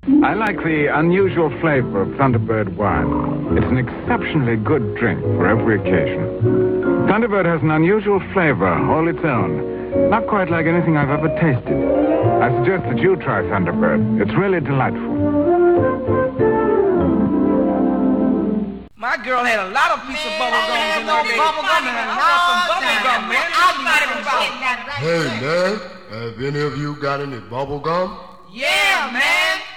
I like the unusual flavor of Thunderbird wine. It's an exceptionally good drink for every occasion. Thunderbird has an unusual flavor all its own. Not quite like anything I've ever tasted. I suggest that you try Thunderbird. It's really delightful. My girl had a lot of pieces of bubble gum in her day. Bubble gum, man. I want some bubble gum, man. Hey, man, have any of you got any bubble gum? Yeah, man.